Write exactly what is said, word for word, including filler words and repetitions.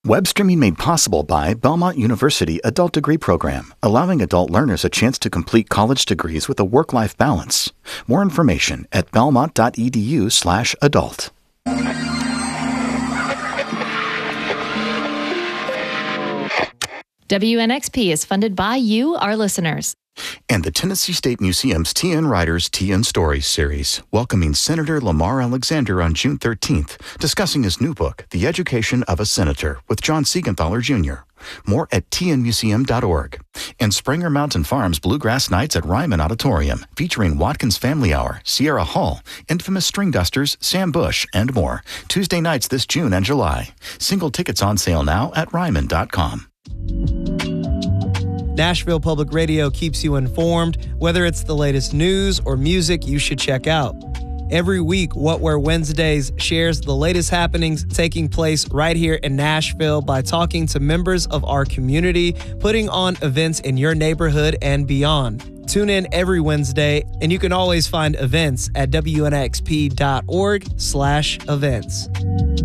Web streaming made possible by Belmont University Adult Degree Program, allowing adult learners a chance to complete college degrees with a work-life balance. More information at belmont.edu slash adult. W N X P is funded by you, our listeners. And the Tennessee State Museum's T N Writers T N Stories series, welcoming Senator Lamar Alexander on June thirteenth, discussing his new book, The Education of a Senator, with John Siegenthaler Junior More at T N museum dot org. And Springer Mountain Farms Bluegrass Nights at Ryman Auditorium, featuring Watkins Family Hour, Sierra Hall, Infamous String Dusters, Sam Bush, and more. Tuesday nights this June and July. Single tickets on sale now at ryman dot com. Nashville Public Radio keeps you informed. Whether it's the latest news or music you should check out. Every week, What Where Wednesdays shares the latest happenings taking place right here in Nashville by talking to members of our community, putting on events in your neighborhood and beyond. Tune in every Wednesday, and you can always find events at W N X P dot org slash events.